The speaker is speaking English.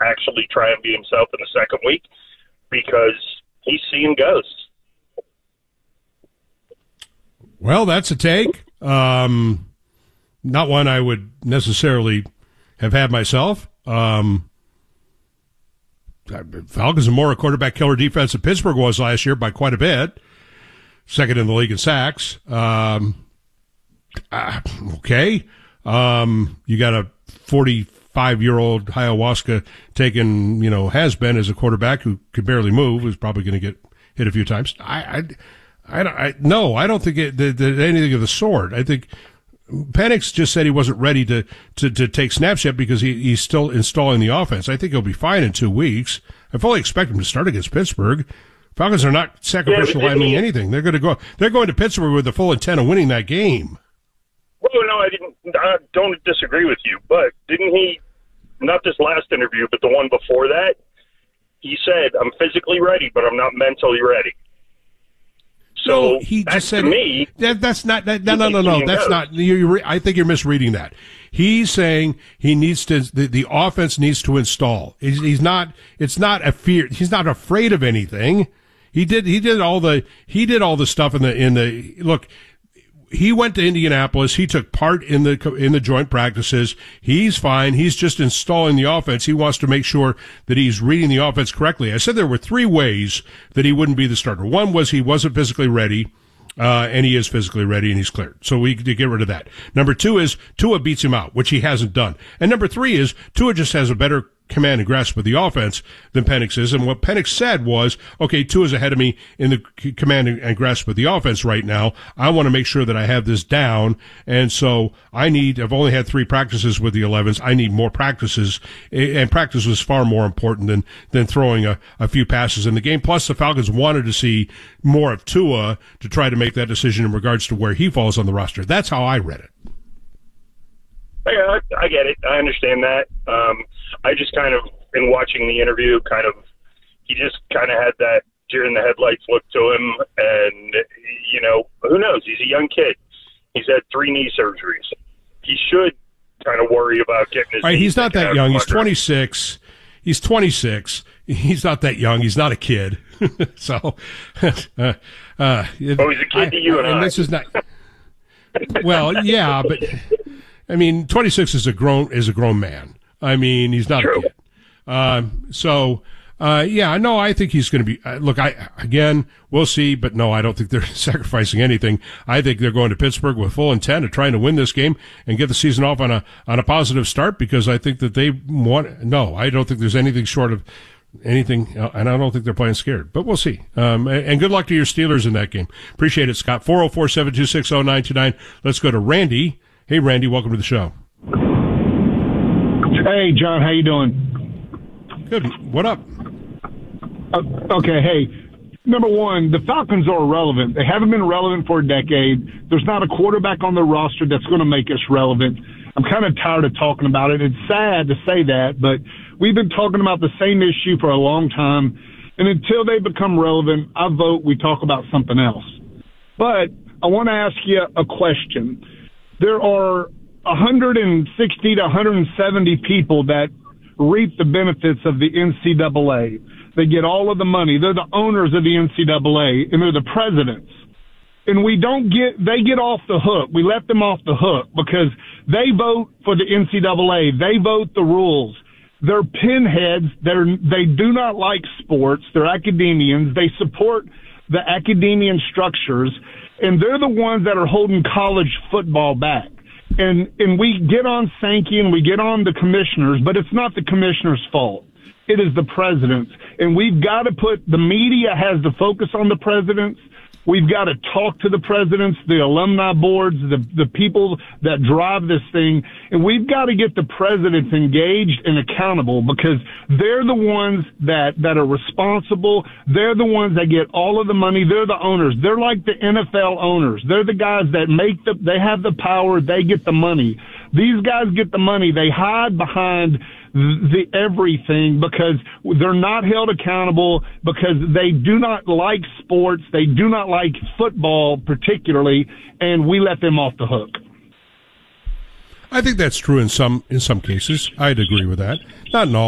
actually try and be himself in the second week because he's seeing ghosts. Well, that's a take. Not one I would necessarily have had myself. Falcons are more a quarterback killer defense than Pittsburgh was last year by quite a bit. Second in the league in sacks. Okay. You got a 45-year-old ayahuasca taken, has been as a quarterback who could barely move, who's probably going to get hit a few times. I don't think anything of the sort. I think Penix just said he wasn't ready to take snaps yet because he's still installing the offense. I think he'll be fine in 2 weeks. I fully expect him to start against Pittsburgh. Falcons are not sacrificially anything. They're going to Pittsburgh with the full intent of winning that game. Well, no, I don't disagree with you, but didn't he, not this last interview, but the one before that, he said, I'm physically ready, but I'm not mentally ready. So he just said, to me, that's not, no, that's not, I think you're misreading that. He's saying he needs to, the offense needs to install. He's not afraid of anything. He did all the stuff look, he went to Indianapolis. He took part in the joint practices. He's fine. He's just installing the offense. He wants to make sure that he's reading the offense correctly. I said there were 3 ways that he wouldn't be the starter. One was he wasn't physically ready, and he is physically ready and he's cleared. So we get rid of that. Number 2 is Tua beats him out, which he hasn't done. And number 3 is Tua just has a better command and grasp of the offense than Penix is. And what Penix said was, okay, Tua's ahead of me in the command and grasp of the offense right now. I want to make sure that I have this down. And so I've only had 3 practices with the 11s. I need more practices. And practice was far more important than throwing a few passes in the game. Plus the Falcons wanted to see more of Tua to try to make that decision in regards to where he falls on the roster. That's how I read it. Yeah, I get it. I understand that. I just kind of, in watching the interview, he just kind of had that deer in the headlights look to him. And, who knows? He's a young kid. He's had 3 knee surgeries. He should kind of worry about getting his He's not that young. He's 26. He's 26. He's not that young. He's not a kid. So, he's a kid to you and I. This is not. Well, yeah, but 26 is a grown man. He's not True. a kid. I think he's going to be, we'll see, but no, I don't think they're sacrificing anything. I think they're going to Pittsburgh with full intent of trying to win this game and get the season off on a positive start because I think that I don't think there's anything short of anything, and I don't think they're playing scared, but we'll see. And good luck to your Steelers in that game. Appreciate it, Scott. 404-726-0929. Let's go to Randy. Hey, Randy, welcome to the show. Hey, John, how you doing? Good. What up? Okay, hey. Number one, the Falcons are irrelevant. They haven't been relevant for a decade. There's not a quarterback on the roster that's going to make us relevant. I'm kind of tired of talking about it. It's sad to say that, but we've been talking about the same issue for a long time, and until they become relevant, I vote we talk about something else. But I want to ask you a question. There are 160 to 170 people that reap the benefits of the NCAA. They get all of the money. They're the owners of the NCAA, and they're the presidents. And they get off the hook. We let them off the hook because they vote for the NCAA. They vote the rules. They're pinheads. They do not like sports. They're academians. They support the academian structures, and they're the ones that are holding college football back. And we get on Sankey and we get on the commissioners, but it's not the commissioners' fault. It is the presidents. And we've got to the media has to focus on the presidents. We've got to talk to the presidents, the alumni boards, the people that drive this thing. And we've got to get the presidents engaged and accountable because they're the ones that are responsible. They're the ones that get all of the money. They're the owners. They're like the NFL owners. They're the guys that they have the power. They get the money. These guys get the money. They hide behind the everything because they're not held accountable because they do not like sports. They do not like football particularly, and we let them off the hook. I think that's true in some cases. I'd agree with that. Not in all.